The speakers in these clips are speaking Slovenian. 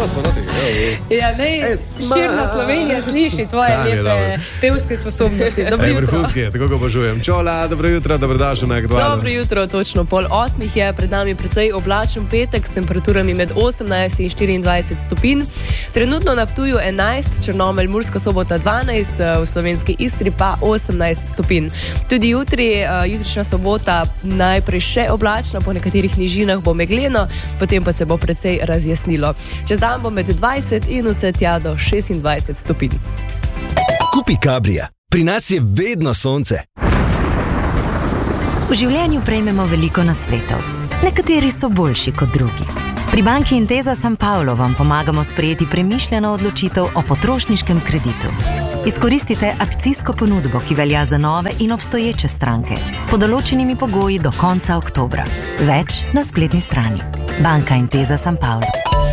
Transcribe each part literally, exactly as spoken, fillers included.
smo dati. Ja, ne, širna Slovenija sliši tvoje Tam je lepe dobro. pevske sposobnosti. Dobro Ej, jutro. vrhunski, tako ga obožujem. Čola, dobro jutro, dobrodošel na Aktualnem. Dobro jutro, točno pol osmih je, pred nami precej oblačen petek s temperaturami med osemnajst in štiriindvajset stopinj. Trenutno na Ptuju enajst, Črnomelj, Murska Sobota dvanajst, v slovenski Istri pa osemnajst stopinj. Tudi jutri, jutrišnja sobota najprej še oblačna, po nekaterih nižinah bo megleno, potem pa se bo precej razjasnilo. Čez dan bo med dvajset in vse tja do šestindvajset stopinj. Kupi Cabria. Pri nas je vedno sonce. V življenju prejmemo veliko nasvetov. Nekateri so boljši kot drugi. Pri banki Intesa San Paolo vam pomagamo sprejeti premišljeno odločitev o potrošniškem kreditu. Izkoristite akcijsko ponudbo, ki velja za nove in obstoječe stranke, pod določenimi pogoji do konca oktobra. Več na spletni strani. Banka Intesa San Paolo.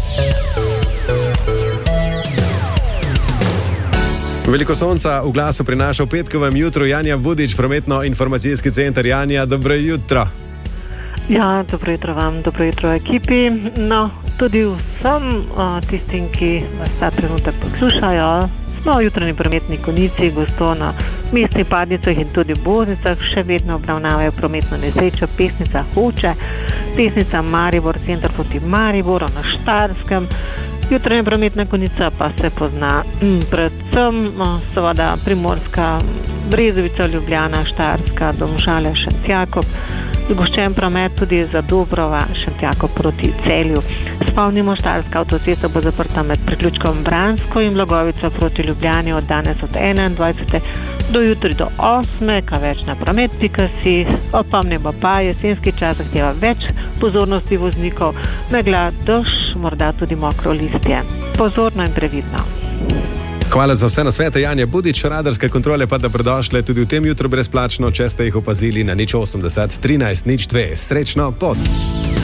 Veliko sonca v glasu prinaša v petkovem jutru Janja Budič, prometno-informacijski center. Janja, dobro jutro. Ja, dobro jutro vam, dobro jutro ekipi. No, tudi vsem uh, tistim, ki vas ta trenutek poslušajo, smo v jutranji prometni konici, gosto na mestnih padnicah in tudi obvoznicah še vedno obravnavajo prometno nesrečo Pesnica Hoče, Pesnica Maribor, center proti Mariboru na Štajerskem. Jutranja prometna konica pa se pozna m, predvsem seveda Primorska, Brezovica, Ljubljana, Štajerska, Domžale, Šentjakov. Zgoščen promet tudi za Dobrova, Šentjakov proti Celju. Spomnimo, Štajerska avtocesta bo zaprta med priključkom Bransko in Blagovica proti Ljubljani od danes od enaindvajsete do jutri do osme, kaj več na promet pika si. Opomnimo pa, jesenski čas zahteva več pozornosti voznikov, megla, dež, morda tudi mokro listje. Pozorno in previdno. Hvala za vse nasvete, Janja Budič. Radarske kontrole pa dobrodošle tudi v tem jutru brezplačno, če ste jih opazili na nič osemdeset trinajst nič dve. Srečno pot!